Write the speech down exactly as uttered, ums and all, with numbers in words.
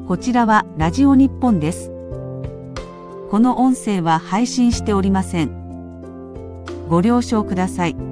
こちらはラジオ日本です。この音声は配信しておりません。ご了承ください。